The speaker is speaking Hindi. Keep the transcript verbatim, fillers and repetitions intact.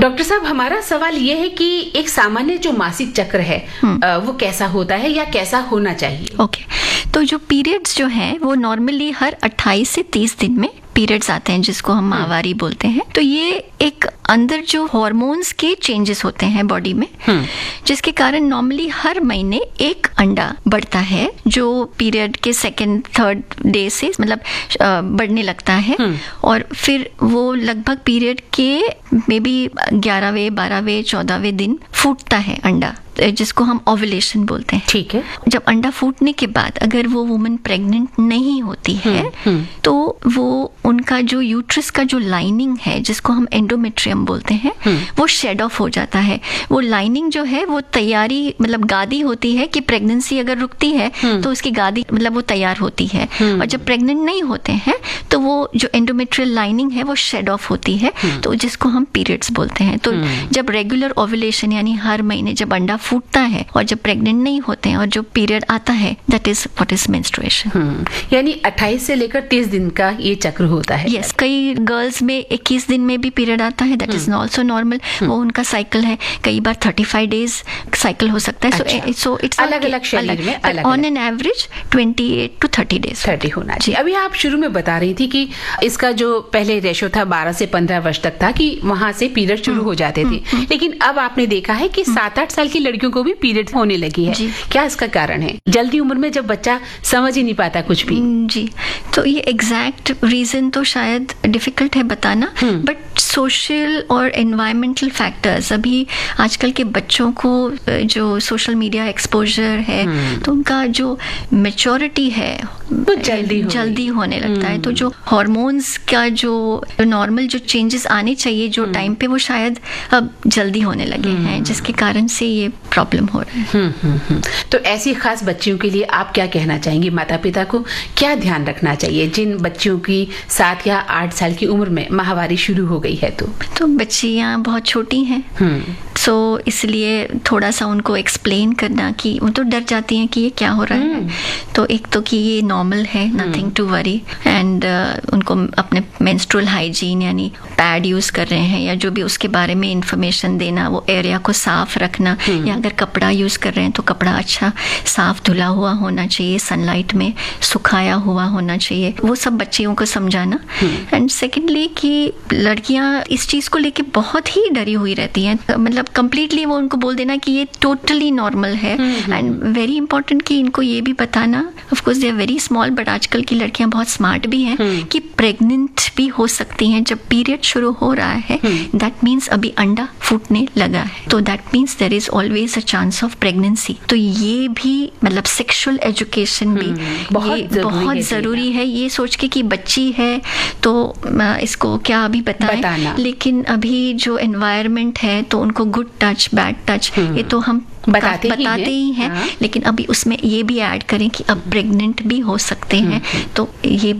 डॉक्टर साहब, हमारा सवाल ये है कि एक सामान्य जो मासिक चक्र है वो कैसा होता है या कैसा होना चाहिए? Okay okay. तो जो पीरियड्स जो हैं वो नॉर्मली हर अट्ठाईस से तीस दिन में पीरियड्स आते हैं, जिसको हम माहवारी बोलते हैं। तो ये एक अंदर जो हार्मोन्स के चेंजेस होते हैं बॉडी में, जिसके कारण नॉर्मली हर महीने एक अंडा बढ़ता है, जो पीरियड के सेकंड थर्ड डे से मतलब बढ़ने लगता है, और फिर वो लगभग पीरियड के मे बी ग्यारहवें बारहवें चौदहवें दिन फूटता है अंडा, जिसको हम ओव्यूलेशन बोलते हैं। ठीक है। जब अंडा फूटने के बाद अगर वो वुमन प्रेग्नेंट नहीं होती है तो वो उनका जो यूट्रस का जो लाइनिंग है, जिसको हम एंडोमेट्रियम बोलते हैं, वो शेड ऑफ हो जाता है। वो लाइनिंग जो है वो तैयारी मतलब गादी होती है कि प्रेगनेंसी अगर रुकती है तो उसकी गादी मतलब वो तैयार होती है, और जब प्रेग्नेंट नहीं होते हैं तो वो जो एंडोमेट्रियल लाइनिंग है वो शेड ऑफ होती है, तो जिसको हम पीरियड्स बोलते हैं। तो जब रेगुलर ओव्यूलेशन यानी हर महीने जब अंडा फूटता है और जब प्रेग्नेंट नहीं होते हैं और जो पीरियड आता है, that is what is menstruation. यानी अट्ठाईस से लेकर तीस दिन का ये चक्र होता है। यस yes, कई गर्ल्स में इक्कीस दिन में भी पीरियड आता है, दैट इज आल्सो नॉर्मल, वो उनका साइकिल है। कई बार पैंतीस डेज साइकिल हो सकता है। सो सो इट्स अलग अलग शरीर में अलग, ऑन एन एवरेज अट्ठाईस टू तीस डेज तीस होना चाहिए। अभी आप शुरू में बता रही थी कि इसका जो पहले रेशो था बारह से पंद्रह वर्ष तक था कि वहां से पीरियड शुरू हो जाते थे, लेकिन अब आपने देखा है कि सात आठ साल की लड़कियों को भी पीरियड होने लगी है। क्या इसका कारण है? जल्दी उम्र में जब बच्चा समझ ही नहीं पाता कुछ भी। जी, तो ये एग्जैक्ट रीजन तो शायद डिफिकल्ट है बताना, बट सोशल और एनवायरमेंटल फैक्टर्स, अभी आजकल के बच्चों को जो सोशल मीडिया एक्सपोजर है तो उनका जो मैच्योरिटी है तो जल्दी हो जल्दी होने लगता है। तो जो हार्मोन्स का जो नॉर्मल जो चेंजेस आने चाहिए जो टाइम पे, वो शायद अब जल्दी होने लगे हैं, जिसके कारण से ये प्रॉब्लम हो रहा है। हुँ, हुँ, हुँ. तो ऐसी खास बच्चियों के लिए आप क्या कहना चाहेंगी? माता पिता को क्या ध्यान रखना चाहिए जिन बच्चियों की सात या आठ साल की उम्र में माहवारी शुरू हो गई है? तो तो बच्चियां बहुत छोटी हैं, सो so, इसलिए थोड़ा सा उनको एक्सप्लेन करना कि वो तो डर जाती हैं कि ये क्या हो रहा है। तो एक तो कि ये नॉर्मल है, नथिंग टू वरी, एंड उनको अपने मेंस्ट्रुअल हाइजीन यानी पैड यूज कर रहे हैं या जो भी उसके बारे में इंफॉर्मेशन देना, वो एरिया को साफ रखना, या अगर कपड़ा यूज कर रहे हैं तो कपड़ा अच्छा साफ धुला हुआ होना चाहिए, सनलाइट में सुखाया हुआ होना चाहिए, वो सब बच्चियों को समझाना। एंड सेकेंडली कि लड़कियां इस चीज को लेके बहुत ही डरी हुई रहती हैं, मतलब कंप्लीटली वो उनको बोल देना कि ये टोटली नॉर्मल है। एंड वेरी इंपॉर्टेंट कि इनको ये भी बताना, of course they are very small but आजकल की लड़कियां बहुत स्मार्ट भी हैं, कि प्रेग्नेंट भी हो सकती हैं जब पीरियड शुरू हो रहा है। दैट मीन्स अभी अंडा फूटने लगा है, तो that means there is always a chance of pregnancy. तो ये भी मतलब सेक्सुअल एजुकेशन भी बहुत ये जरूरी बहुत है जरूरी है। ये सोच के कि बच्ची है तो इसको क्या अभी बताएं, लेकिन अभी जो एनवायरनमेंट है तो उनको गुड टच बैड टच ये तो हम बताते, बताते ही हैं, हाँ। लेकिन अभी उसमें ये भी ऐड करें कि अब प्रेग्नेंट भी हो सकते हैं, तो ये